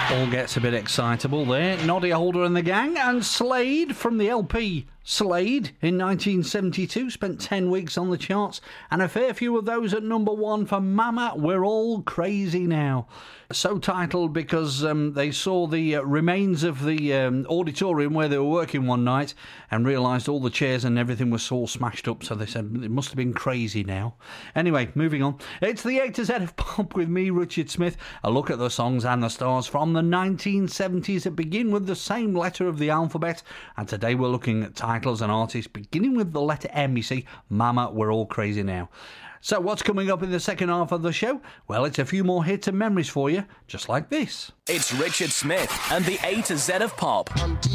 All gets a bit excitable there. Noddy Holder and the gang, and Slade from the LP Slade in 1972 spent 10 weeks on the charts, and a fair few of those at number one for Mama, We're All Crazy Now. So titled because they saw the remains of the auditorium where they were working one night and realised all the chairs and everything was all smashed up, so they said it must have been crazy now. Anyway, moving on. It's the A to Z of Pop with me, Richard Smith. A look at the songs and the stars from the 1970s that begin with the same letter of the alphabet, and today we're looking at titles and artists beginning with the letter M. You see, Mama, We're All Crazy Now. So what's coming up in the second half of the show? Well, it's a few more hits and memories for you, just like this. It's Richard Smith and the A to Z of Pop.